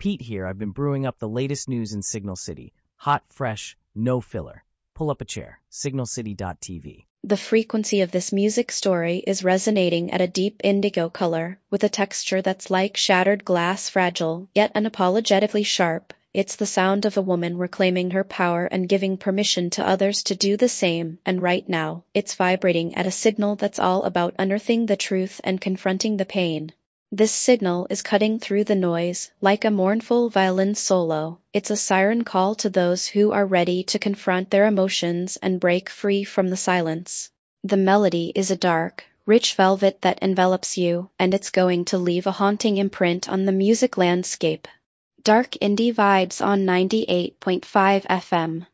Pete here. I've been brewing up the latest news in Signal City. Hot, fresh, no filler. Pull up a chair. signalcity.tv. The frequency of this music story is resonating at a deep indigo color, with a texture that's like shattered glass, fragile, yet unapologetically sharp. It's the sound of a woman reclaiming her power and giving permission to others to do the same, and right now, it's vibrating at a signal that's all about unearthing the truth and confronting the pain. This signal is cutting through the noise, like a mournful violin solo. It's a siren call to those who are ready to confront their emotions and break free from the silence. The melody is a dark, rich velvet that envelops you, and it's going to leave a haunting imprint on the music landscape. Dark indie vibes on 98.5 FM.